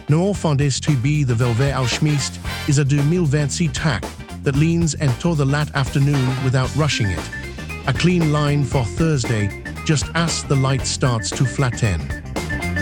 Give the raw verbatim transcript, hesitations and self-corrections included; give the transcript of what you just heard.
Noorfondis to be the Velvet Alchemist is a deux mille vingt-six tack that leans into the late afternoon without rushing it. A clean line for Thursday, just as the light starts to flatten.